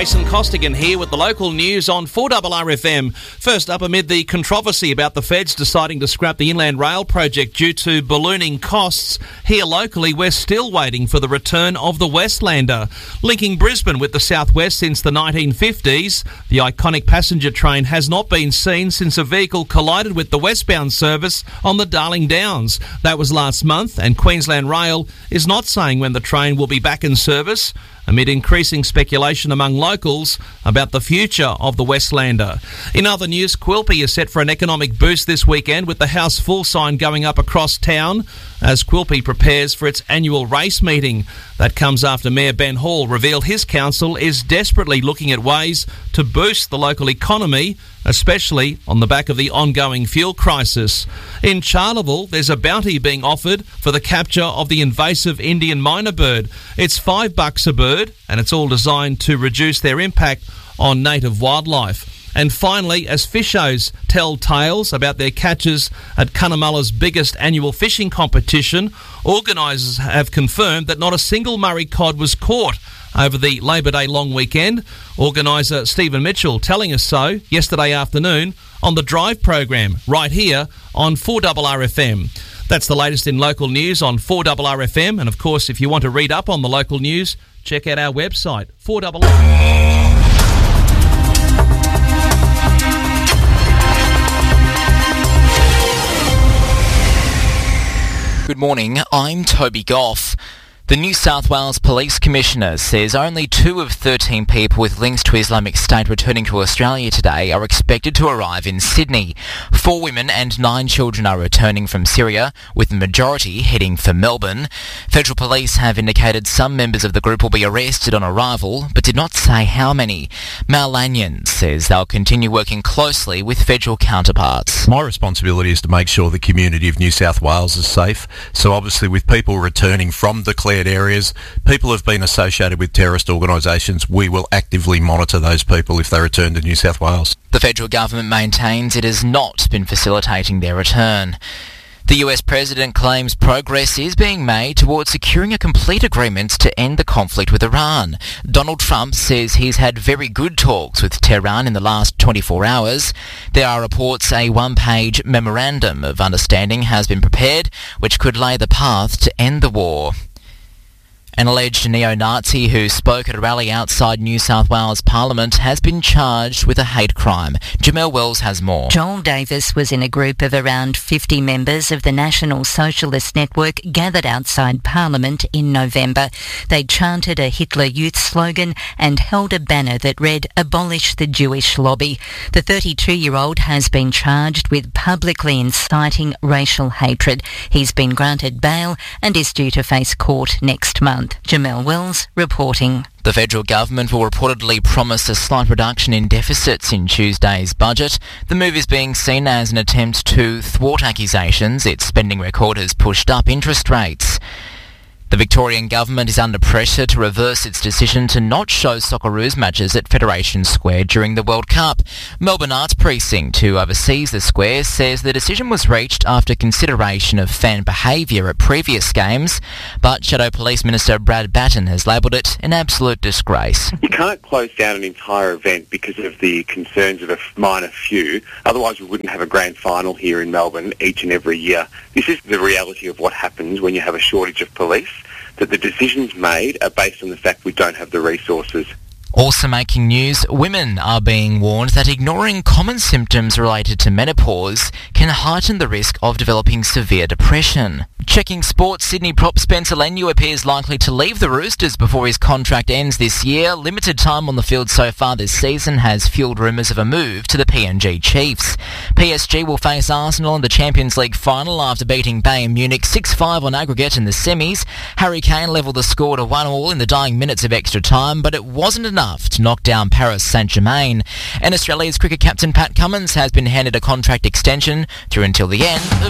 Jason Costigan here with the local news on 4RRFM. First up, amid the controversy about the feds deciding to scrap the Inland Rail project due to ballooning costs, here locally we're still waiting for the return of the Westlander. Linking Brisbane with the southwest since the 1950s, the iconic passenger train has not been seen since a vehicle collided with the westbound service on the Darling Downs. That was last month, and Queensland Rail is not saying when the train will be back in service, amid increasing speculation among locals about the future of the Westlander. In other news, Quilpie is set for an economic boost this weekend, with the House Full sign going up across town as Quilpie prepares for its annual race meeting. That comes after Mayor Ben Hall revealed his council is desperately looking at ways to boost the local economy, especially on the back of the ongoing fuel crisis. In Charleville, there's a bounty being offered for the capture of the invasive Indian myna bird. It's $5 a bird, and it's all designed to reduce their impact on native wildlife. And finally, as fishers tell tales about their catches at Cunnamulla's biggest annual fishing competition, organisers have confirmed that not a single Murray cod was caught over the Labor Day long weekend. Organiser Stephen Mitchell telling us so yesterday afternoon on the Drive program right here on 4RRFM. That's the latest in local news on 4RRFM. And of course, if you want to read up on the local news, check out our website, 4RRFM. Good morning, I'm Toby Goff. The New South Wales Police Commissioner says only 2 of 13 people with links to Islamic State returning to Australia today are expected to arrive in Sydney. 4 women and 9 children are returning from Syria, with the majority heading for Melbourne. Federal Police have indicated some members of the group will be arrested on arrival, but did not say how many. Mal Lanyon says they'll continue working closely with federal counterparts. My responsibility is to make sure the community of New South Wales is safe. So obviously with people returning from declared areas, people have been associated with terrorist organisations, we will actively monitor those people if they return to New South Wales. The federal government maintains it has not been facilitating their return. The US President claims progress is being made towards securing a complete agreement to end the conflict with Iran. Donald Trump says he's had very good talks with Tehran in the last 24 hours. There are reports a 1-page memorandum of understanding has been prepared, which could lay the path to end the war. An alleged neo-Nazi who spoke at a rally outside New South Wales Parliament has been charged with a hate crime. Jamelle Wells has more. Joel Davis was in a group of around 50 members of the National Socialist Network gathered outside Parliament in November. They chanted a Hitler Youth slogan and held a banner that read, "Abolish the Jewish lobby." The 32-year-old has been charged with publicly inciting racial hatred. He's been granted bail and is due to face court next month. Jamelle Wells reporting. The federal government will reportedly promise a slight reduction in deficits in Tuesday's budget. The move is being seen as an attempt to thwart accusations its spending record has pushed up interest rates. The Victorian government is under pressure to reverse its decision to not show Socceroos matches at Federation Square during the World Cup. Melbourne Arts Precinct, who oversees the square, says the decision was reached after consideration of fan behaviour at previous games, but Shadow Police Minister Brad Batten has labelled it an absolute disgrace. You can't close down an entire event because of the concerns of a minor few. Otherwise we wouldn't have a grand final here in Melbourne each and every year. This is the reality of what happens when you have a shortage of police, that the decisions made are based on the fact we don't have the resources. Also making news, women are being warned that ignoring common symptoms related to menopause can heighten the risk of developing severe depression. Checking sports, Sydney prop Spencer Leniu appears likely to leave the Roosters before his contract ends this year. Limited time on the field so far this season has fuelled rumours of a move to the PNG Chiefs. PSG will face Arsenal in the Champions League final after beating Bayern Munich 6-5 on aggregate in the semis. Harry Kane levelled the score to 1-1 in the dying minutes of extra time, but it wasn't enough to knock down Paris Saint-Germain. And Australia's cricket captain Pat Cummins has been handed a contract extension through until the end of